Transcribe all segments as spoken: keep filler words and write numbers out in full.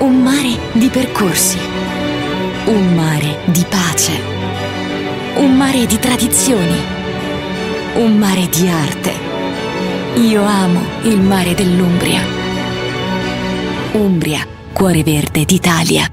Un mare di percorsi, un mare di pace, un mare di tradizioni, un mare di arte. Io amo il mare dell'Umbria. Umbria, cuore verde d'Italia.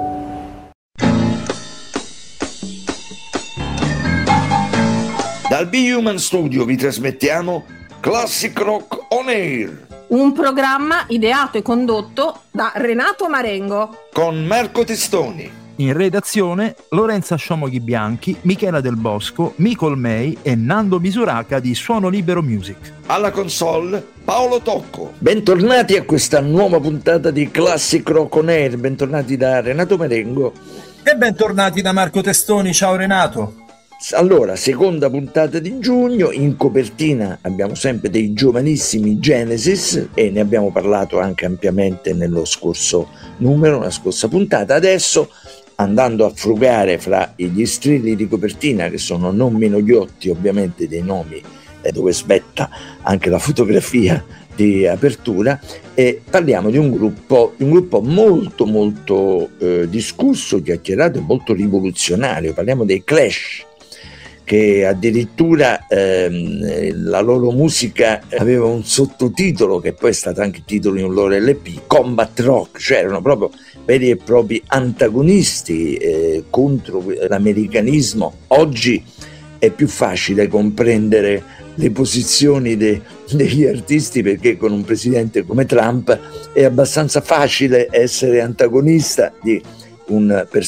Dal B-Human Studio vi trasmettiamo Classic Rock On Air, un programma ideato e condotto da Renato Marengo con Marco Testoni. In redazione Lorenza Sciomoghi Bianchi, Michela Del Bosco, Micol May e Nando Misuraca di Suono Libero Music. Alla console Paolo Tocco. Bentornati a questa nuova puntata di Classic Rock On Air. Bentornati da Renato Marengo. E bentornati da Marco Testoni. Ciao Renato. Allora, seconda puntata di giugno, in copertina abbiamo sempre dei giovanissimi Genesis e ne abbiamo parlato anche ampiamente nello scorso numero, la scorsa puntata. Adesso, andando a frugare fra gli strilli di copertina, che sono non meno ghiotti ovviamente dei nomi, eh, dove spetta anche la fotografia di apertura, e parliamo di un gruppo, di un gruppo molto molto eh, discusso, chiacchierato e molto rivoluzionario. Parliamo dei Clash, che addirittura ehm, la loro musica aveva un sottotitolo che poi è stato anche il titolo di un loro L P, Combat Rock, cioè erano proprio veri e propri antagonisti eh, contro l'americanismo. Oggi è più facile comprendere le posizioni de, degli artisti, perché con un presidente come Trump è abbastanza facile essere antagonista di un personaggio